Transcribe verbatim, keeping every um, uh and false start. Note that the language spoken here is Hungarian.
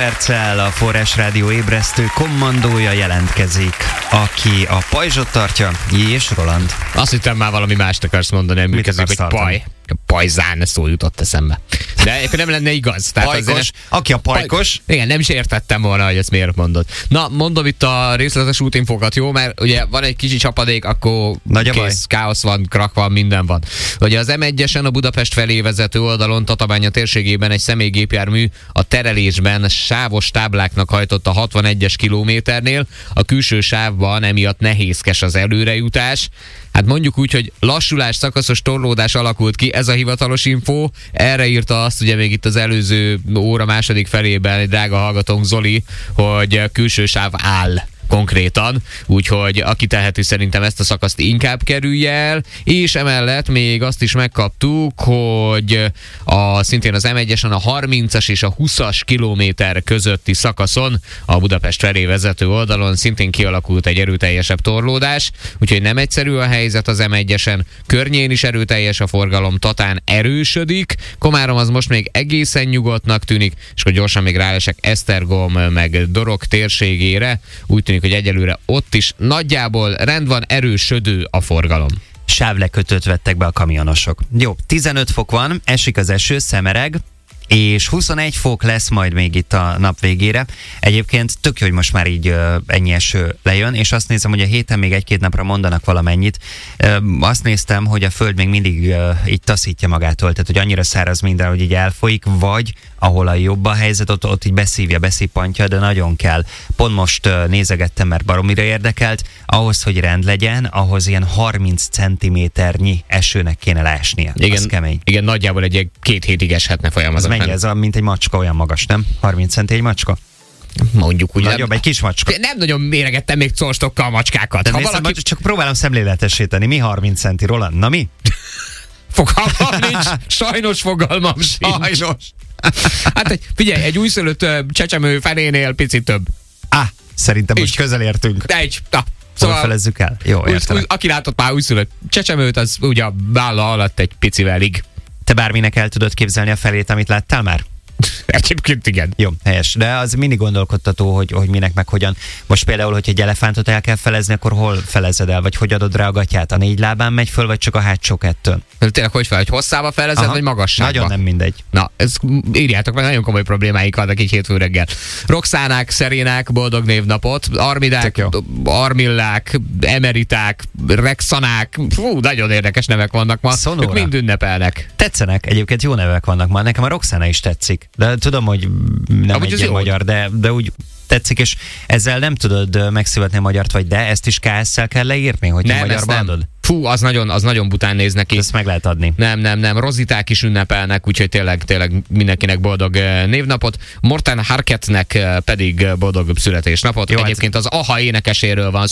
perccel a Forrás Rádió ébresztő kommandója jelentkezik, aki a pajzsot tartja, és Roland. Azt hittem már valami mást akarsz mondani, emlékezzük, hogy paj. A pajzán szó jutott eszembe. De éppen nem lenne igaz. Tehát pajkos, azért, aki a pajkos. Paj, igen, nem is értettem volna, hogy ezt miért mondod. Na, mondom itt a részletes útinfókat, jó? Mert ugye van egy kicsi csapadék, akkor nagy kész, káosz van, krak van, minden van. Ugye az em egyesen a Budapest felé vezető oldalon Tatabánya térségében egy személygépjármű a terelésben sávos tábláknak hajtott a hatvanegyes kilométernél. A külső sávban emiatt nehézkes az előrejutás. Hát mondjuk úgy, hogy lassulás, szakaszos torlódás alakult ki, ez a hivatalos info. Erre írta azt ugye még itt az előző óra második felében egy drága hallgatónk Zoli, hogy külső sáv áll konkrétan, úgyhogy aki teheti, szerintem ezt a szakaszt inkább kerülje el, és emellett még azt is megkaptuk, hogy a, szintén az em egyesen a harmincas és a húszas kilométer közötti szakaszon a Budapest felé vezető oldalon szintén kialakult egy erőteljesebb torlódás, úgyhogy nem egyszerű a helyzet az em egyesen, környén is erőteljes a forgalom, Tatán erősödik, Komárom az most még egészen nyugodtnak tűnik, és akkor gyorsan még rálesek Esztergom meg Dorog térségére, úgy tűnik, hogy egyelőre ott is nagyjából rend van, erősödő a forgalom. Sávlekötőt vettek be a kamionosok. Jó, tizenöt fok van, esik az eső, szemereg, és huszonegy fok lesz majd még itt a nap végére. Egyébként tök jó, hogy most már így uh, ennyi eső lejön, és azt nézem, hogy a héten még egy-két napra mondanak valamennyit. Uh, azt néztem, hogy a föld még mindig uh, így taszítja magától, tehát hogy annyira száraz minden, hogy így elfolyik, vagy ahol a jobb a helyzet, ott, ott így beszívja, beszippantja, de nagyon kell. Pont most uh, nézegettem, mert baromira érdekelt, ahhoz, hogy rend legyen, ahhoz ilyen harminc centiméternyi esőnek kéne leesnie. Igen, az kemény. Igen, nagyjából egy két hétig eshetne folyamatosan. Mennyi ez, a, mint egy macska, olyan magas, nem? harminc centi egy macska? Mondjuk úgy. Nagyobb, egy kis macska. Nem nagyon méregettem még colstokkal a macskákat. De ha nézd, valaki... Csak próbálom szemléletesíteni. Mi harminc centi, Roland? Na mi? Fogalmam nincs. Sajnos fogalmam sincs. Sajnos. Hát egy, figyelj, egy újszülött csecsemő fenénél picit több. Á, szerintem most Így. közel értünk. De egy, na, Szóval felezzük el. Jó, értem. Úgy, aki látott már újszülött csecsemőt, az ugye a válla alatt egy picivelig. Te bárminek el tudod képzelni a felét, amit láttál már? Egyébként igen. Jó, helyes. De az mindig gondolkodtató, hogy, hogy minek meg hogyan. Most például, hogy egy elefántot el kell felezni, akkor hol felezed el? Vagy hogy adod rá a gatyát? A négy lábán megy föl, vagy csak a hátsó kettőn? Tényleg hogy fel, hogy hosszába felezed, vagy magasságba? Nagyon nem mindegy. Na, ez írjátok meg, nagyon komoly problémáik vannak így hétfő reggel. Roxánák, Szerénák, boldog névnapot, Armidák, Armillák, Emeriták, Rexanák, fú, nagyon érdekes nevek vannak ma. Sonora. Ők mind ünnepelnek. Tetszenek, egyébként jó nevek vannak ma. Nekem a Roxana is tetszik. De tudom, hogy nem Amúgy egy az ilyen jó. magyar, de, de úgy tetszik, és ezzel nem tudod megszületni a magyart, vagy de ezt is ká es-szel kell leírni, hogy Nem, te ezt magyarban nem. adod? Fú, az nagyon, az nagyon bután néz neki. Ezt meg lehet adni. Nem, nem, nem. Roziták is ünnepelnek, úgyhogy tényleg, tényleg mindenkinek boldog eh, névnapot. Morten Harketnek eh, pedig boldog születésnapot. Jó, Egyébként az Aha énekeséről van